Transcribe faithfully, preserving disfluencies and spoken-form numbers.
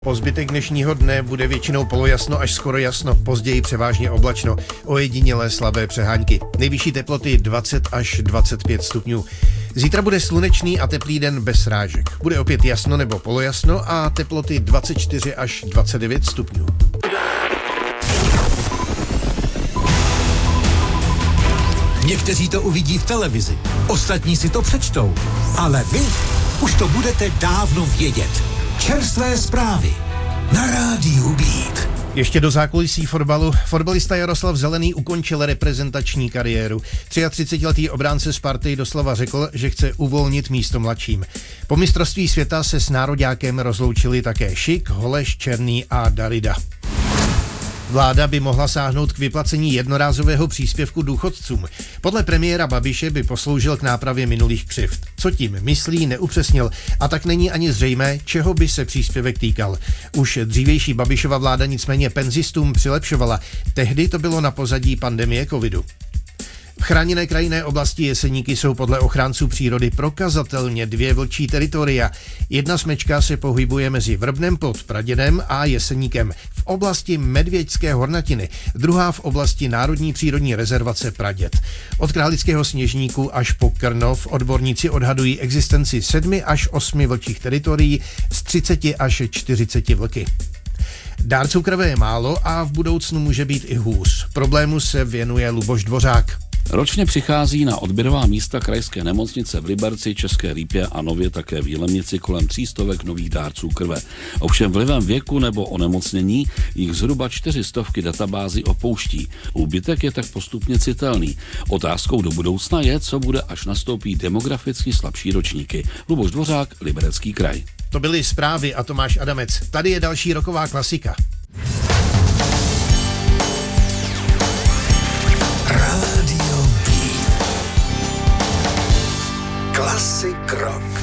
Po zbytek dnešního dne bude většinou polojasno až skoro jasno, později převážně oblačno, ojedinělé slabé přehánky. Nejvyšší teploty dvacet až dvacet pět stupňů. Zítra bude slunečný a teplý den bez srážek. Bude opět jasno nebo polojasno a teploty dvacet čtyři až dvacet devět stupňů. Někteří to uvidí v televizi, ostatní si to přečtou, ale vy už to budete dávno vědět. Čerstvé zprávy na rádiu Beat. Ještě do zákulisí fotbalu. Fotbalista Jaroslav Zelený ukončil reprezentační kariéru. třiatřicetiletý obránce Sparty doslova řekl, že chce uvolnit místo mladším. Po mistrovství světa se s nároďákem rozloučili také Šik, Holeš, Černý a Darida. Vláda by mohla sáhnout k vyplacení jednorázového příspěvku důchodcům. Podle premiéra Babiše by posloužil k nápravě minulých křivd. Co tím myslí, neupřesnil a tak není ani zřejmé, čeho by se příspěvek týkal. Už dřívější Babišova vláda nicméně penzistům přilepšovala. Tehdy to bylo na pozadí pandemie covidu. V chráněné krajinné oblasti Jeseníky jsou podle ochránců přírody prokazatelně dvě vlčí teritoria. Jedna smečka se pohybuje mezi Vrbnem pod Pradědem a Jeseníkem v oblasti Medvěďské hornatiny, druhá v oblasti Národní přírodní rezervace Praděd. Od Králického Sněžníku až po Krnov odborníci odhadují existenci sedmi až osmi vlčích teritorií z třiceti až čtyřiceti vlky. Dárců krve je málo a v budoucnu může být i hůř. Problému se věnuje Luboš Dvořák. Ročně přichází na odběrová místa krajské nemocnice v Liberci, České Lípě a nově také v Jilemnici kolem třístovek nových dárců krve. Ovšem vlivem věku nebo onemocnění jich zhruba čtyři stovky databází opouští. Úbytek je tak postupně citelný. Otázkou do budoucna je, co bude, až nastoupí demograficky slabší ročníky. Luboš Dvořák, Liberecký kraj. To byly zprávy a Tomáš Adamec. Tady je další roková klasika. Rádio Beat. Klasik rock.